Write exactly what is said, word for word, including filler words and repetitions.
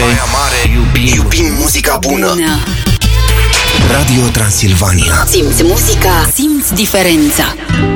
mare. Iubim, iubim muzica bună. bună. Radio Transilvania. Simți muzica, simți diferența.